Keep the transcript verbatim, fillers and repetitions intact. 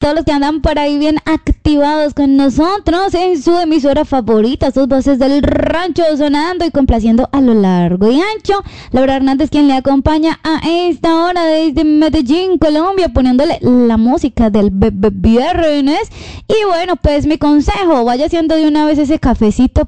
todos los que andan por ahí bien activados con nosotros en su emisora favorita, sus voces del rancho sonando y complaciendo a lo largo y ancho. Laura Hernández, quien le acompaña a esta hora desde Medellín, Colombia, poniéndole la música del b- b- viernes. Y bueno, pues mi consejo, vaya haciendo de una vez ese cafecito